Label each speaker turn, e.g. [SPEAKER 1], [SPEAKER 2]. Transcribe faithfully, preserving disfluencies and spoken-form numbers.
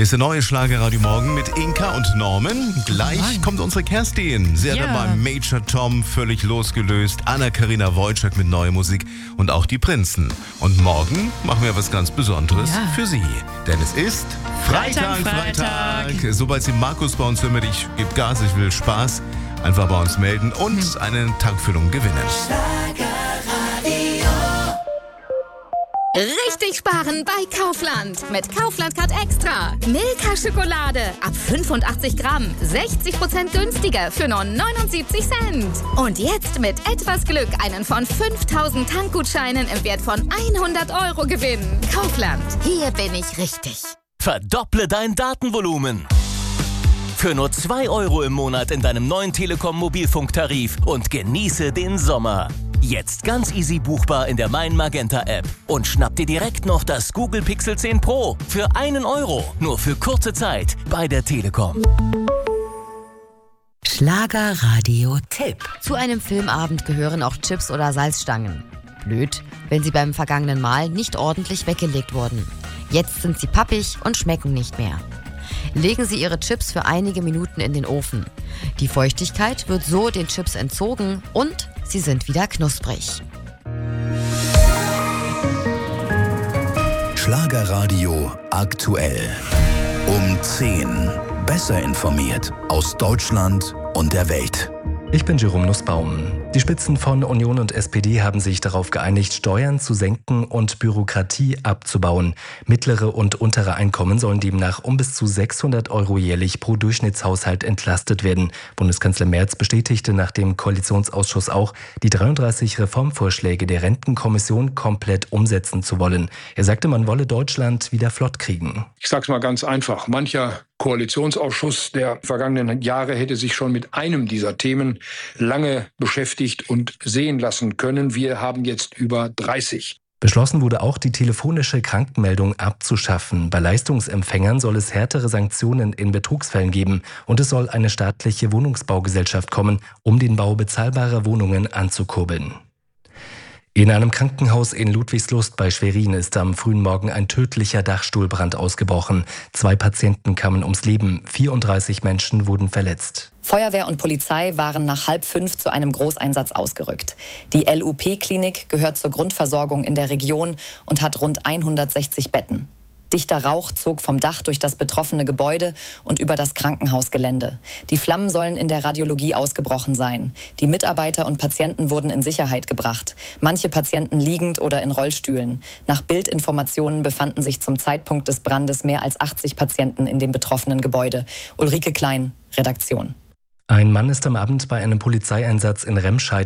[SPEAKER 1] Hier ist der neue Schlagerradio Morgen mit Inka und Norman. Gleich Nein. kommt unsere Kerstin. Sie hat ja. dabei Major Tom völlig losgelöst, Anna-Karina Wojcik mit neuer Musik und auch die Prinzen. Und morgen machen wir was ganz Besonderes ja. für Sie. Denn es ist Freitag, Freitag. Freitag. Sobald Sie Markus bei uns hören, ich gebe Gas, ich will Spaß, einfach bei uns melden und hm. eine Tankfüllung gewinnen.
[SPEAKER 2] Richtig sparen bei Kaufland. Mit Kaufland Card Extra. Milka Schokolade ab fünfundachtzig Gramm. sechzig Prozent günstiger für nur neunundsiebzig Cent. Und jetzt mit etwas Glück einen von fünftausend Tankgutscheinen im Wert von hundert Euro gewinnen. Kaufland. Hier bin ich richtig.
[SPEAKER 3] Verdopple dein Datenvolumen. Für nur zwei Euro im Monat in deinem neuen Telekom-Mobilfunktarif und genieße den Sommer. Jetzt ganz easy buchbar in der Mein Magenta App. Und schnapp dir direkt noch das Google Pixel zehn Pro für einen Euro. Nur für kurze Zeit bei der Telekom.
[SPEAKER 4] Schlagerradio-Tipp. Zu einem Filmabend gehören auch Chips oder Salzstangen. Blöd, wenn sie beim vergangenen Mal nicht ordentlich weggelegt wurden. Jetzt sind sie pappig und schmecken nicht mehr. Legen Sie Ihre Chips für einige Minuten in den Ofen. Die Feuchtigkeit wird so den Chips entzogen und sie sind wieder knusprig.
[SPEAKER 5] Schlagerradio aktuell. Um zehn. Besser informiert aus Deutschland und der Welt.
[SPEAKER 6] Ich bin Jerome Nussbaum. Die Spitzen von Union und S P D haben sich darauf geeinigt, Steuern zu senken und Bürokratie abzubauen. Mittlere und untere Einkommen sollen demnach um bis zu sechshundert Euro jährlich pro Durchschnittshaushalt entlastet werden. Bundeskanzler Merz bestätigte nach dem Koalitionsausschuss auch, die dreiunddreißig Reformvorschläge der Rentenkommission komplett umsetzen zu wollen. Er sagte, man wolle Deutschland wieder flott kriegen.
[SPEAKER 7] Ich sag's mal ganz einfach. Mancher Koalitionsausschuss der vergangenen Jahre hätte sich schon mit einem dieser Themen lange beschäftigt und sehen lassen können. Wir haben jetzt über dreißig.
[SPEAKER 6] Beschlossen wurde auch, die telefonische Krankmeldung abzuschaffen. Bei Leistungsempfängern soll es härtere Sanktionen in Betrugsfällen geben und es soll eine staatliche Wohnungsbaugesellschaft kommen, um den Bau bezahlbarer Wohnungen anzukurbeln. In einem Krankenhaus in Ludwigslust bei Schwerin ist am frühen Morgen ein tödlicher Dachstuhlbrand ausgebrochen. Zwei Patienten kamen ums Leben, vierunddreißig Menschen wurden verletzt.
[SPEAKER 8] Feuerwehr und Polizei waren nach halb fünf zu einem Großeinsatz ausgerückt. Die L U P-Klinik gehört zur Grundversorgung in der Region und hat rund hundertsechzig Betten. Dichter Rauch zog vom Dach durch das betroffene Gebäude und über das Krankenhausgelände. Die Flammen sollen in der Radiologie ausgebrochen sein. Die Mitarbeiter und Patienten wurden in Sicherheit gebracht. Manche Patienten liegend oder in Rollstühlen. Nach Bildinformationen befanden sich zum Zeitpunkt des Brandes mehr als achtzig Patienten in dem betroffenen Gebäude. Ulrike Klein, Redaktion.
[SPEAKER 6] Ein Mann ist am Abend bei einem Polizeieinsatz in Remscheid